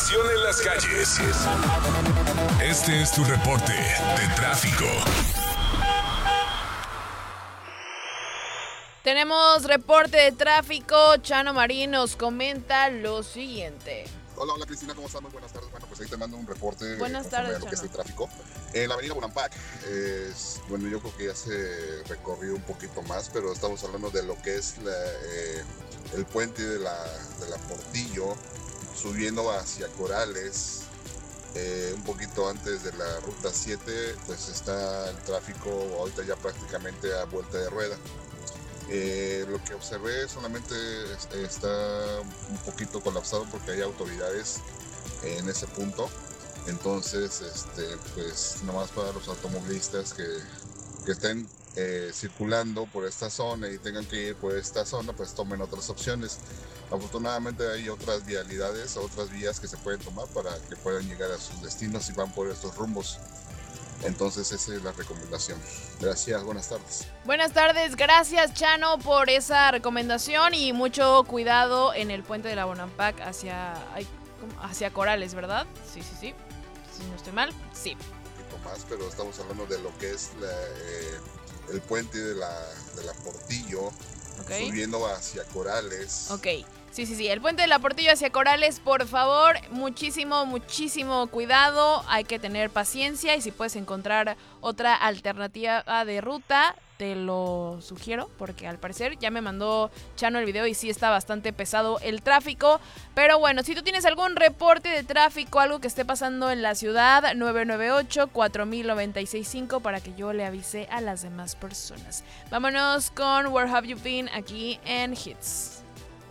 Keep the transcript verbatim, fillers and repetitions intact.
información en las calles. Este es tu reporte de tráfico. Tenemos reporte de tráfico. Chano Marín nos comenta lo siguiente. Hola, hola Cristina, ¿cómo estás? Muy buenas tardes. Bueno, pues ahí te mando un reporte buenas conforme tardes, a lo que es Chano. el tráfico. En la avenida Bonampak, es, bueno, yo creo que ya se recorrió un poquito más, pero estamos hablando de lo que es la, eh, el puente de la, de la Portillo, subiendo hacia Corales, eh, un poquito antes de la ruta siete, pues está el tráfico ahorita ya prácticamente a vuelta de rueda. Eh, lo que observé solamente está un poquito colapsado porque hay autoridades en ese punto. Entonces, este, pues nomás para los automovilistas que, que estén eh, circulando por esta zona y tengan que ir por esta zona, pues tomen otras opciones. Afortunadamente hay otras vialidades, otras vías que se pueden tomar para que puedan llegar a sus destinos si van por estos rumbos. Entonces esa es la recomendación. Gracias, buenas tardes. Buenas tardes, gracias Chano por esa recomendación y mucho cuidado en el puente de la Bonampak hacia, hacia Corales, ¿verdad? Sí, sí, sí. Si no estoy mal, sí. Un poquito más, pero estamos hablando de lo que es la, eh, el puente de la, de la Portillo, okay, subiendo hacia Corales. Ok. Sí, sí, sí, el puente de la Portillo hacia Corales, por favor, muchísimo, muchísimo cuidado, hay que tener paciencia y si puedes encontrar otra alternativa de ruta, te lo sugiero, porque al parecer ya me mandó Chano el video y sí está bastante pesado el tráfico, pero bueno, si tú tienes algún reporte de tráfico, algo que esté pasando en la ciudad, nueve nueve ocho, cuatro mil noventa y seis cinco para que yo le avise a las demás personas. Vámonos con Where Have You Been aquí en Hits.